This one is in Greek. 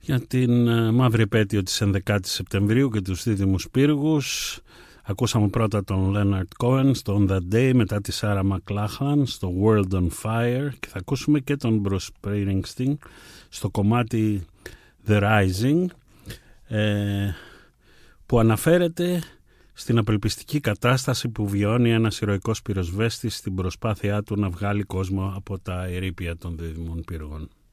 για την μαύρη επέτειο της 11ης Σεπτεμβρίου και τους δίδυμους πύργους. Ακούσαμε πρώτα τον Leonard Cohen στο On That Day, μετά τη Sarah McLachlan στο World on Fire, και θα ακούσουμε και τον Bruce Springsteen στο κομμάτι The Rising, που αναφέρεται στην απελπιστική κατάσταση που βιώνει ένας ηρωικός πυροσβέστης στην προσπάθειά του να βγάλει κόσμο από τα ερείπια των δίδυμων πύργων.